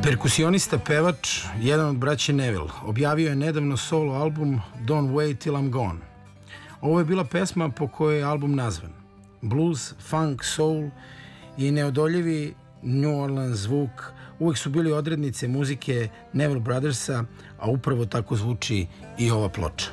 Perkusionista, pevač, jedan od braće Neville, objavio je nedavno solo album Don't Wait Till I'm Gone. Ovo je bila pesma po kojoj je album nazvan. Blues, funk, soul i neodoljivi New Orleans zvuk uvek su bili odrednice muzike Neville Brothersa, a upravo tako zvuči i ova ploča.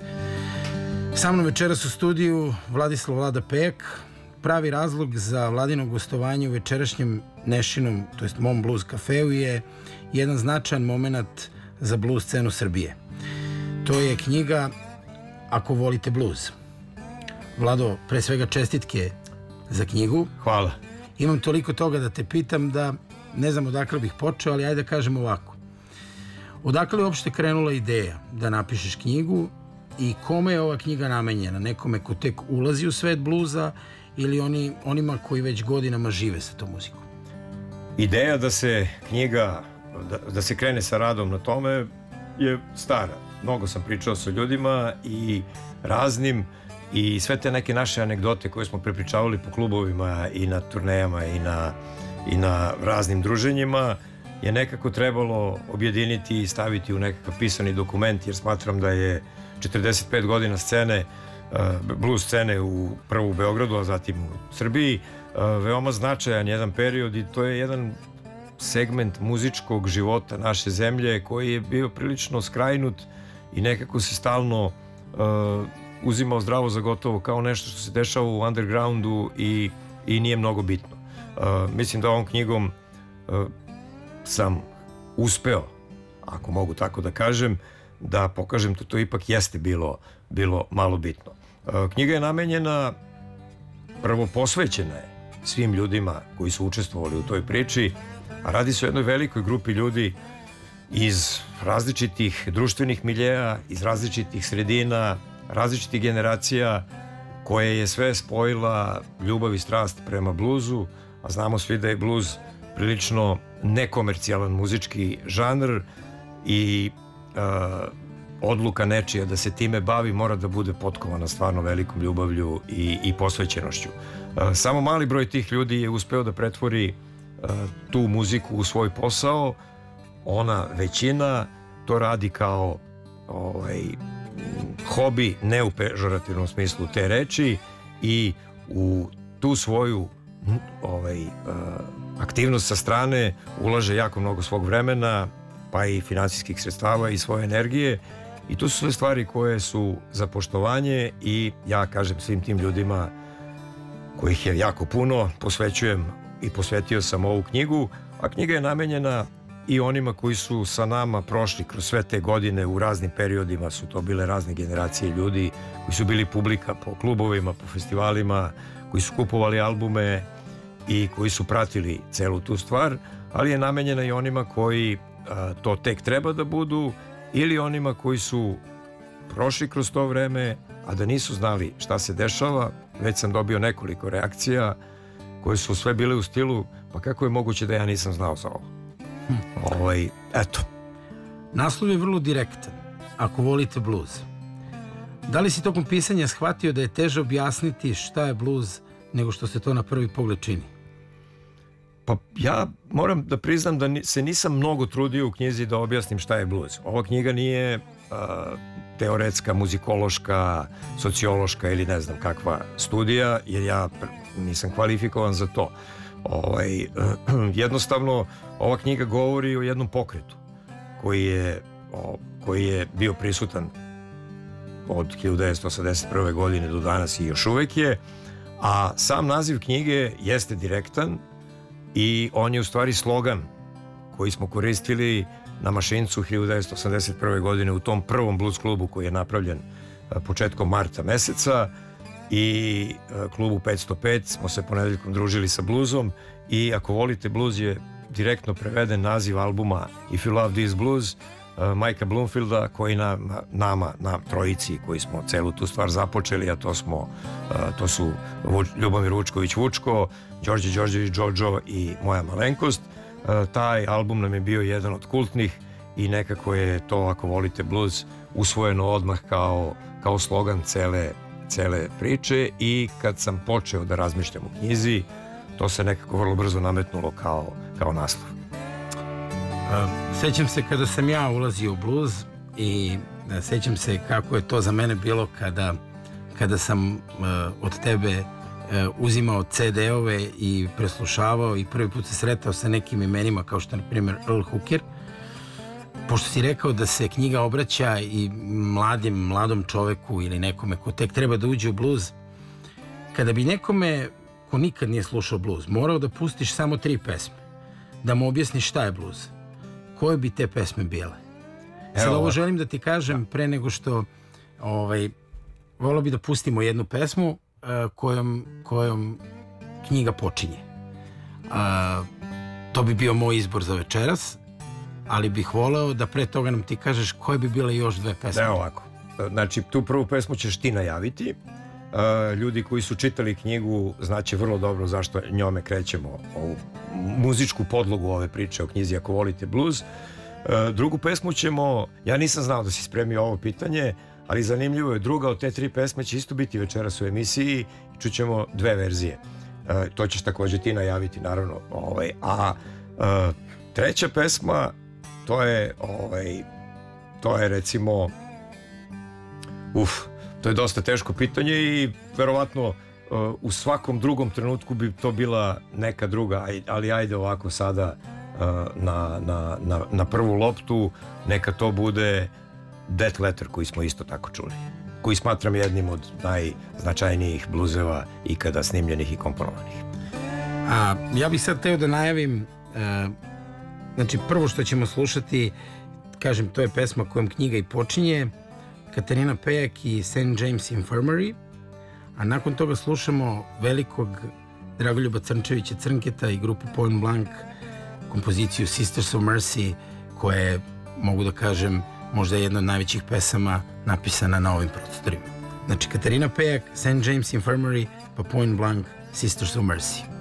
Sa mnom večeras u studiju Vladislav Vlada Pejak. Pravi razlog za Vladino gostovanje u večerašnjem Nešinom, to jest mom blues kafeu, je jedan značajan moment za blues scenu Srbije. To je knjiga Ako volite blues. Vlado, pre svega čestitke za knjigu. Hvala. Imam toliko toga da te pitam da ne znam odakle bih počeo, ali ajde da kažem ovako. Odakle je uopšte krenula ideja da napišeš knjigu i kome je ova knjiga namenjena? Nekome ko tek ulazi u svet bluza ili onima koji već godinama žive sa tom muzikom? Ideja da se knjiga, da se krene sa radom na tome je stara. Mnogo sam pričao sa ljudima i raznim, i sve te neke naše anegdote koje smo prepričavali po klubovima i na turnejama i na raznim druženjima je nekako trebalo objediniti i staviti u nekakav pisani dokument, jer smatram da je 45 godina scene, blues scene prvo u Beogradu, a zatim u Srbiji, veoma značajan jedan period, i to je jedan segment muzičkog života naše zemlje koji je bio prilično skrajnut i nekako se stalno uzimao zdravo za gotovo kao nešto što se dešava u undergroundu i nije mnogo bitno. Mislim da ovom knjigom sam uspeo, ako mogu tako da kažem, da pokažem da to ipak jeste bilo malo bitno. Knjiga je namenjena, prvo posvećena je svim ljudima koji su učestvovali u toj priči, a radi se o jednoj velikoj grupi ljudi iz različitih društvenih miljeja, iz različitih sredina, različitih generacija, koje je sve spojila ljubav i strast prema bluzu, a znamo svi da je bluz prilično nekomercijalan muzički žanr i odluka nečija da se time bavi mora da bude potkovana stvarno velikom ljubavlju i posvećenošću. Samo mali broj tih ljudi je uspeo da pretvori tu muziku u svoj posao. Ona većina to radi kao hobi, ne u pežorativnom smislu te reči, i u tu svoju aktivnost sa strane ulaže jako mnogo svog vremena, pa i finansijskih sredstava i svoje energije, i to su sve stvari koje su za poštovanje, i ja kažem svim tim ljudima, kojih je jako puno, posvećujem i posvetio sam ovu knjigu, a knjiga je namenjena i onima koji su sa nama prošli kroz sve te godine. U raznim periodima su to bile razne generacije ljudi koji su bili publika po klubovima, po festivalima, koji su kupovali albume i koji su pratili celu tu stvar, ali je namenjena i onima koji to tek treba da budu, ili onima koji su prošli kroz to vreme, a da nisu znali šta se dešava. Već sam dobio nekoliko reakcija koje su sve bile u stilu, pa kako je moguće da ja nisam znao za ovo? Eto. Naslov je vrlo direktan. Ako volite blues. Da li si tokom pisanja shvatio da je teže objasniti šta je blues nego što se to na prvi pogled čini? Pa ja moram da priznam da se nisam mnogo trudio u knjizi da objasnim šta je blues. Ova knjiga nije teoretska, muzikološka, sociološka ili ne znam kakva studija, jer ja nisam kvalifikovan za to. Jednostavno, ova knjiga govori o jednom pokretu koji je bio prisutan od 1981. godine do danas i još uvek je, a sam naziv knjige jeste direktan i on je u stvari slogan koji smo koristili na Mašincu 1981. godine u tom prvom blues klubu koji je napravljen početkom marta meseca, i klubu 505 smo se ponedeljkom družili sa bluzom, i Ako volite blues je direktno preveden naziv albuma If You Love This Blues Majka Bloomfielda, koji nama trojici koji smo celu tu stvar započeli, a to su Ljubomir Vučković Vučko, Đorđe Đorđević Đođo i moja malenkost. Taj album nam je bio jedan od kultnih i nekako je to Ako volite blues usvojeno odmah kao slogan cele priče, i kad sam počeo da razmišljam o knjizi, to se nekako vrlo brzo nametnulo kao naslov. Sećam se kada sam ja ulazio u bluz i sećam se kako je to za mene bilo kada sam od tebe uzimao CD-ove i preslušavao i prvi put se sretao sa nekim imenima kao što je na primjer Earl Hooker. Pošto si rekao da se knjiga obraća i mladom čoveku ili nekome ko tek treba da uđe u bluz, kada bi nekome ko nikad nije slušao bluz morao da pustiš samo 3 pesme, da mu objasniš šta je bluz, koje bi te pesme bile? Sad ovo želim da ti kažem pre nego što volio bi da pustimo jednu pesmu kojom knjiga počinje. To bi bio moj izbor za večeras, ali bih voleo da pre toga nam ti kažeš koje bi bile još 2 pesme. Evo ovako. Znači, tu prvu pesmu ćeš ti najaviti. Ljudi koji su čitali knjigu znaće vrlo dobro zašto njome krećemo ovu muzičku podlogu ove priče o knjizi Ako volite bluz. Drugu pesmu ćemo, ja nisam znao da si spremio ovo pitanje, ali zanimljivo je, druga od te 3 pesme će isto biti večeras u emisiji i čućemo 2 verzije. To ćeš takođe ti najaviti, naravno. Treća pesma, to je recimo to je dosta teško pitanje i verovatno u svakom drugom trenutku bi to bila neka druga, ali ajde ovako sada na prvu loptu neka to bude Death Letter, koji smo isto tako čuli, koji smatram jednim od najznačajnijih bluzeva ikada snimljenih i komponovanih. Ja bih sad teo da najavim, znači prvo što ćemo slušati, kažem, to je pesma kojom knjiga i počinje, Katarina Pejak i St. James Infirmary, a nakon toga slušamo velikog Dragoljuba Crnčevića Crnketa i grupu Point Blank, kompoziciju Sisters of Mercy, koja je, mogu da kažem, možda jedna od najvećih pesama napisana na ovim prostorima. Znači Katarina Pejak, St. James Infirmary, pa Point Blank, Sisters of Mercy.